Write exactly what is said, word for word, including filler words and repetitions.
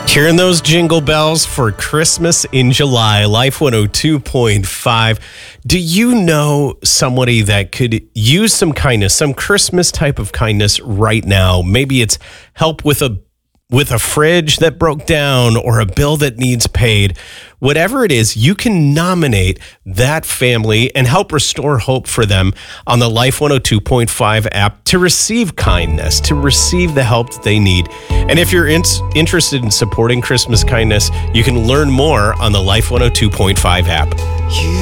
Hearing those jingle bells for Christmas in July, Life one oh two point five. Do you know somebody that could use some kindness, some Christmas type of kindness right now? Maybe it's help with a with a fridge that broke down or a bill that needs paid. Whatever it is, you can nominate that family and help restore hope for them on the Life one oh two point five app to receive kindness, to receive the help that they need. And if you're in, interested in supporting Christmas kindness, you can learn more on the Life one oh two point five app.